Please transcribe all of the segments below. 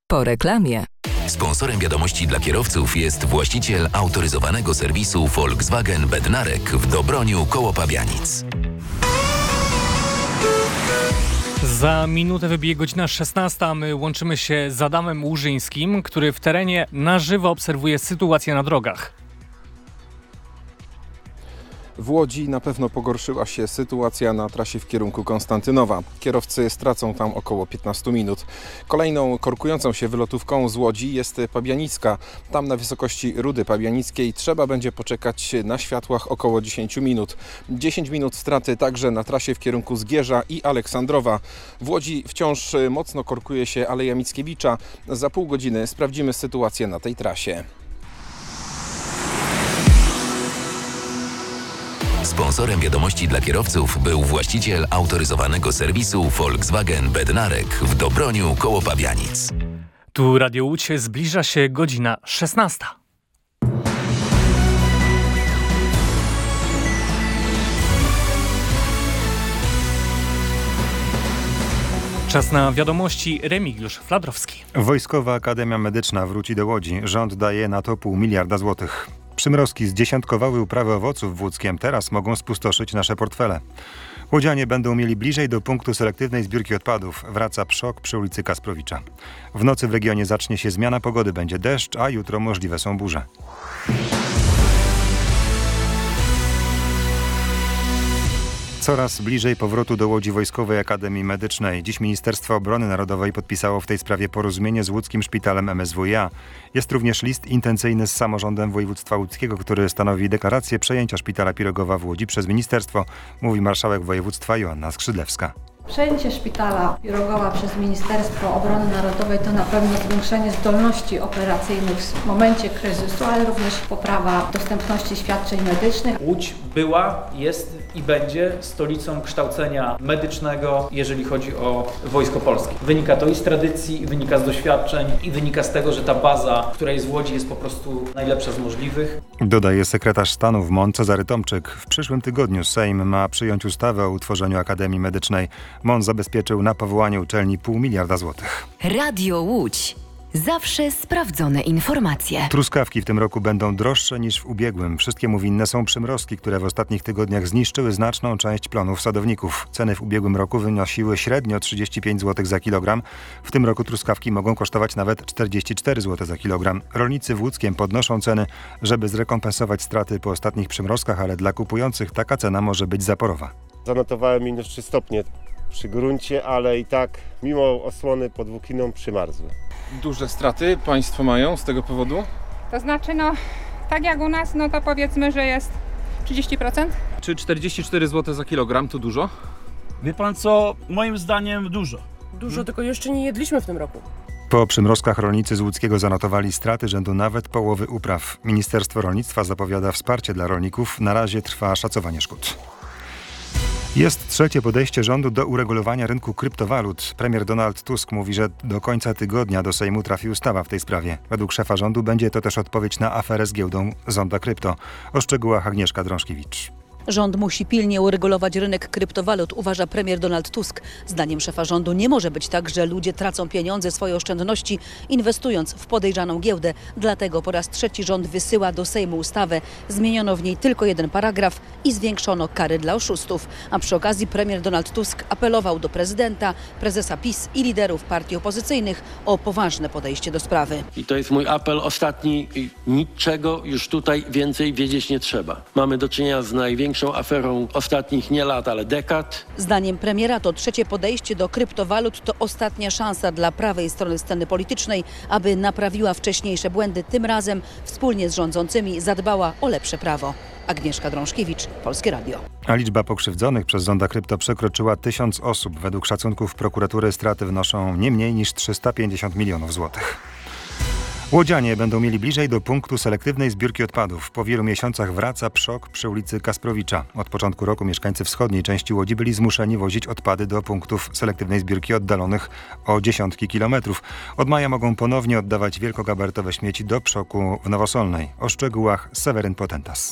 Po reklamie. Sponsorem wiadomości dla kierowców jest właściciel autoryzowanego serwisu Volkswagen Bednarek w Dobroniu koło Pabianic. Za minutę wybije godzina 16, a my łączymy się z Adamem Łużyńskim, który w terenie na żywo obserwuje sytuację na drogach. W Łodzi na pewno pogorszyła się sytuacja na trasie w kierunku Konstantynowa. Kierowcy stracą tam około 15 minut. Kolejną korkującą się wylotówką z Łodzi jest Pabianicka. Tam na wysokości Rudy Pabianickiej trzeba będzie poczekać na światłach około 10 minut. 10 minut straty także na trasie w kierunku Zgierza i Aleksandrowa. W Łodzi wciąż mocno korkuje się Aleja Mickiewicza. Za pół godziny sprawdzimy sytuację na tej trasie. Sponsorem wiadomości dla kierowców był właściciel autoryzowanego serwisu Volkswagen Bednarek w Dobroniu koło Pabianic. Tu Radio Łódź, zbliża się godzina 16. Czas na wiadomości. Remigiusz Fladrowski. Wojskowa Akademia Medyczna wróci do Łodzi. Rząd daje na to 500 miliarda złotych. Przymrozki zdziesiątkowały uprawę owoców w Łódzkiem. Teraz mogą spustoszyć nasze portfele. Łodzianie będą mieli bliżej do punktu selektywnej zbiórki odpadów. Wraca PSZOK przy ulicy Kasprowicza. W nocy w regionie zacznie się zmiana pogody. Będzie deszcz, a jutro możliwe są burze. Coraz bliżej powrotu do Łodzi Wojskowej Akademii Medycznej. Dziś Ministerstwo Obrony Narodowej podpisało w tej sprawie porozumienie z łódzkim szpitalem MSWiA. Jest również list intencyjny z samorządem województwa łódzkiego, który stanowi deklarację przejęcia szpitala Pirogowa w Łodzi przez ministerstwo, mówi marszałek województwa Joanna Skrzydlewska. Przejęcie szpitala Pirogowa przez Ministerstwo Obrony Narodowej to na pewno zwiększenie zdolności operacyjnych w momencie kryzysu, ale również poprawa dostępności świadczeń medycznych. Łódź była, jest i będzie stolicą kształcenia medycznego, jeżeli chodzi o Wojsko Polskie. Wynika to i z tradycji, wynika z doświadczeń i wynika z tego, że ta baza, która jest w Łodzi, jest po prostu najlepsza z możliwych. Dodaje sekretarz stanu w MON Cezary Tomczyk. W przyszłym tygodniu Sejm ma przyjąć ustawę o utworzeniu Akademii Medycznej. MON zabezpieczył na powołanie uczelni 500 miliarda złotych. Radio Łódź. Zawsze sprawdzone informacje. Truskawki w tym roku będą droższe niż w ubiegłym. Wszystkiemu winne są przymrozki, które w ostatnich tygodniach zniszczyły znaczną część plonów sadowników. Ceny w ubiegłym roku wynosiły średnio 35 zł za kilogram. W tym roku truskawki mogą kosztować nawet 44 zł za kilogram. Rolnicy w Łódzkiem podnoszą ceny, żeby zrekompensować straty po ostatnich przymrozkach, ale dla kupujących taka cena może być zaporowa. Zanotowałem minus 3 stopnie przy gruncie, ale i tak mimo osłony podwójną przymarzły. Duże straty Państwo mają z tego powodu? To znaczy, tak jak u nas, to powiedzmy, że jest 30%. Czy 44 zł za kilogram to dużo? Wie pan co, moim zdaniem dużo. Dużo, tylko jeszcze nie jedliśmy w tym roku. Po przymrozkach rolnicy z Łódzkiego zanotowali straty rzędu nawet połowy upraw. Ministerstwo Rolnictwa zapowiada wsparcie dla rolników. Na razie trwa szacowanie szkód. Jest trzecie podejście rządu do uregulowania rynku kryptowalut. Premier Donald Tusk mówi, że do końca tygodnia do Sejmu trafi ustawa w tej sprawie. Według szefa rządu będzie to też odpowiedź na aferę z giełdą Zonda Krypto. O szczegółach Agnieszka Drążkiewicz. Rząd musi pilnie uregulować rynek kryptowalut, uważa premier Donald Tusk. Zdaniem szefa rządu nie może być tak, że ludzie tracą pieniądze, swoje oszczędności, inwestując w podejrzaną giełdę. Dlatego po raz trzeci rząd wysyła do Sejmu ustawę. Zmieniono w niej tylko jeden paragraf i zwiększono kary dla oszustów. A przy okazji premier Donald Tusk apelował do prezydenta, prezesa PiS i liderów partii opozycyjnych o poważne podejście do sprawy. I to jest mój apel ostatni. Niczego już tutaj więcej wiedzieć nie trzeba. Mamy do czynienia z największą aferą ostatnich nie lat, ale dekad. Zdaniem premiera to trzecie podejście do kryptowalut to ostatnia szansa dla prawej strony sceny politycznej, aby naprawiła wcześniejsze błędy. Tym razem wspólnie z rządzącymi zadbała o lepsze prawo. Agnieszka Drążkiewicz, Polskie Radio. A liczba pokrzywdzonych przez Zonda Krypto przekroczyła 1000 osób. Według szacunków prokuratury straty wynoszą nie mniej niż 350 milionów złotych. Łodzianie będą mieli bliżej do punktu selektywnej zbiórki odpadów. Po wielu miesiącach wraca PSZOK przy ulicy Kasprowicza. Od początku roku mieszkańcy wschodniej części Łodzi byli zmuszeni wozić odpady do punktów selektywnej zbiórki oddalonych o dziesiątki kilometrów. Od maja mogą ponownie oddawać wielkogabarytowe śmieci do PSZOK-u w Nowosolnej. O szczegółach Seweryn Potentas.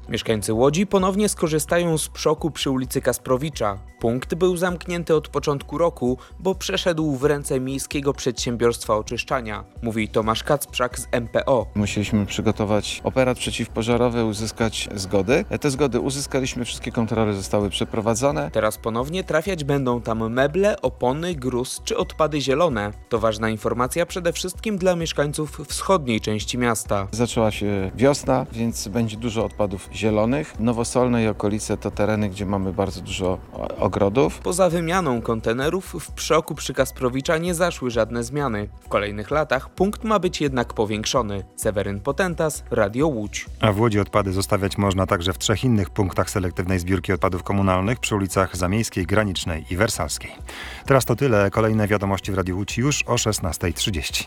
Mieszkańcy Łodzi ponownie skorzystają z przoku przy ulicy Kasprowicza. Punkt był zamknięty od początku roku, bo przeszedł w ręce Miejskiego Przedsiębiorstwa Oczyszczania, mówi Tomasz Kacprzak z MPO. Musieliśmy przygotować operat przeciwpożarowy, uzyskać zgody. Te zgody uzyskaliśmy, wszystkie kontrole zostały przeprowadzone. Teraz ponownie trafiać będą tam meble, opony, gruz czy odpady zielone. To ważna informacja przede wszystkim dla mieszkańców wschodniej części miasta. Zaczęła się wiosna, więc będzie dużo odpadów zielonych. Nowosolne i okolice to tereny, gdzie mamy bardzo dużo ogrodów. Poza wymianą kontenerów w przoku przy Kasprowicza nie zaszły żadne zmiany. W kolejnych latach punkt ma być jednak powiększony. Seweryn Potentas, Radio Łódź. A w Łodzi odpady zostawiać można także w 3 innych punktach selektywnej zbiórki odpadów komunalnych przy ulicach Zamiejskiej, Granicznej i Wersalskiej. Teraz to tyle. Kolejne wiadomości w Radiu Łódź już o 16:30.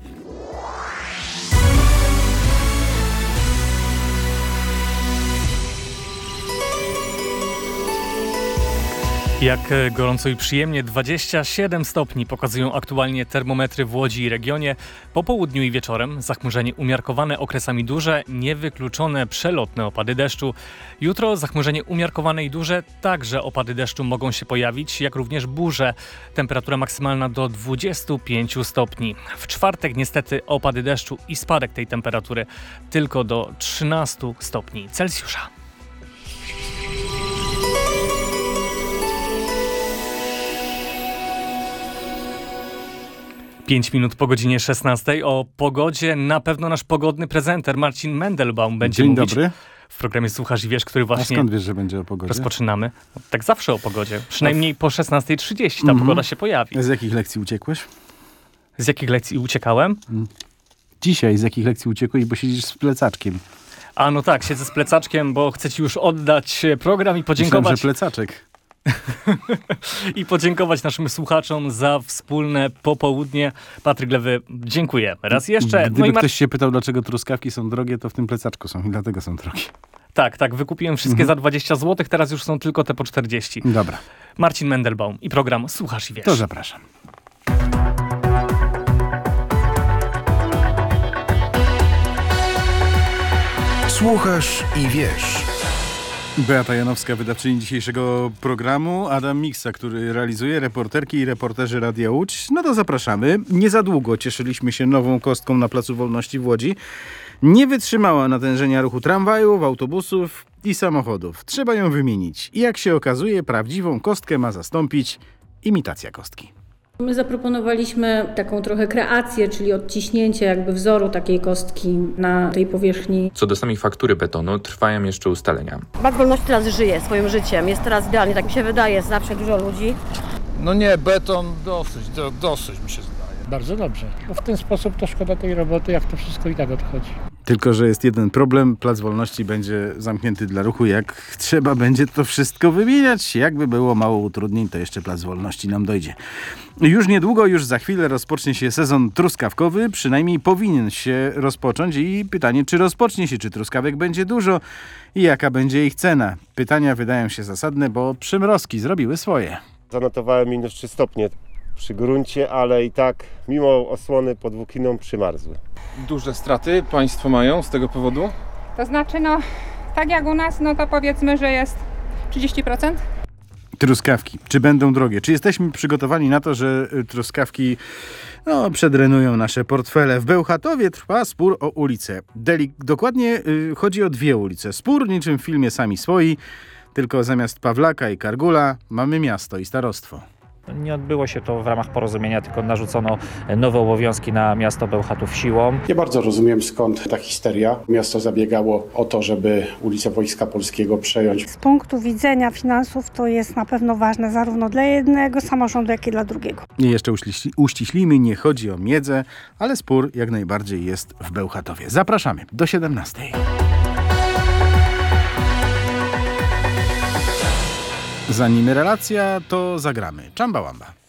Jak gorąco i przyjemnie, 27 stopni pokazują aktualnie termometry w Łodzi i regionie. Po południu i wieczorem zachmurzenie umiarkowane, okresami duże, niewykluczone przelotne opady deszczu. Jutro zachmurzenie umiarkowane i duże, także opady deszczu mogą się pojawić, jak również burze. Temperatura maksymalna do 25 stopni. W czwartek niestety opady deszczu i spadek tej temperatury tylko do 13 stopni Celsjusza. 5 minut po godzinie 16. O pogodzie na pewno nasz pogodny prezenter Marcin Mendelbaum będzie Dzień mówić. dobry. W programie Słuchasz i Wiesz, który właśnie... A skąd wiesz, że będzie o pogodzie? Rozpoczynamy. Tak zawsze o pogodzie. Przynajmniej po 16:30 ta pogoda się pojawi. Z jakich lekcji uciekłeś? Z jakich lekcji uciekałem? Dzisiaj z jakich lekcji uciekłeś, bo siedzisz z plecaczkiem. A no tak, siedzę z plecaczkiem, bo chcę ci już oddać program i podziękować... Myślałem, że plecaczek. I podziękować naszym słuchaczom za wspólne popołudnie. Patryk Lewy, dziękuję. Raz jeszcze. Gdyby ktoś się pytał, dlaczego truskawki są drogie, to w tym plecaczku są i dlatego są drogie. Tak, wykupiłem wszystkie za 20 zł, teraz już są tylko te po 40. Dobra. Marcin Mendelbaum i program Słuchasz i Wiesz. To zapraszam. Słuchasz i Wiesz. Beata Janowska, wydawczyni dzisiejszego programu, Adam Miksa, który realizuje, reporterki i reporterzy Radia Łódź. No to zapraszamy. Nie za długo cieszyliśmy się nową kostką na Placu Wolności w Łodzi. Nie wytrzymała natężenia ruchu tramwajów, autobusów i samochodów. Trzeba ją wymienić. I jak się okazuje, prawdziwą kostkę ma zastąpić imitacja kostki. My zaproponowaliśmy taką trochę kreację, czyli odciśnięcie jakby wzoru takiej kostki na tej powierzchni. Co do samej faktury betonu, trwają jeszcze ustalenia. Plac Wolności teraz żyje swoim życiem, jest teraz idealnie, tak mi się wydaje, zawsze dużo ludzi. No nie, beton dosyć mi się zdaje. Bardzo dobrze, bo w ten sposób to szkoda tej roboty, jak to wszystko i tak odchodzi. Tylko że jest jeden problem, Plac Wolności będzie zamknięty dla ruchu, jak trzeba będzie to wszystko wymieniać. Jakby było mało utrudnień, to jeszcze Plac Wolności nam dojdzie. Już niedługo, już za chwilę rozpocznie się sezon truskawkowy, przynajmniej powinien się rozpocząć i pytanie, czy rozpocznie się, czy truskawek będzie dużo i jaka będzie ich cena. Pytania wydają się zasadne, bo przymrozki zrobiły swoje. Zanotowałem minus 3 stopnie przy gruncie, ale i tak mimo osłony podwójną przymarzły. Duże straty państwo mają z tego powodu? To znaczy, no, tak jak u nas, no to powiedzmy, że jest 30%. Truskawki. Czy będą drogie? Czy jesteśmy przygotowani na to, że truskawki przedrenują nasze portfele? W Bełchatowie trwa spór o ulicę. Dokładnie chodzi o 2 ulice. Spór niczym w filmie Sami Swoi, tylko zamiast Pawlaka i Kargula mamy miasto i starostwo. Nie odbyło się to w ramach porozumienia, tylko narzucono nowe obowiązki na miasto Bełchatów siłą. Nie bardzo rozumiem, skąd ta histeria. Miasto zabiegało o to, żeby ulicę Wojska Polskiego przejąć. Z punktu widzenia finansów to jest na pewno ważne zarówno dla jednego samorządu, jak i dla drugiego. I jeszcze uściślimy, nie chodzi o miedzę, ale spór jak najbardziej jest w Bełchatowie. Zapraszamy do 17. Zanim relacja, to zagramy Czamba Łamba.